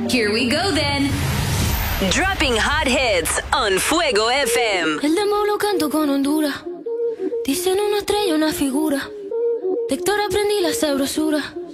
Here we go then. Dropping hot hits on Fuego FM. El demo lo canto con Honduras. Dicen una estrella, una figura. De Héctor aprendí la sabrosura.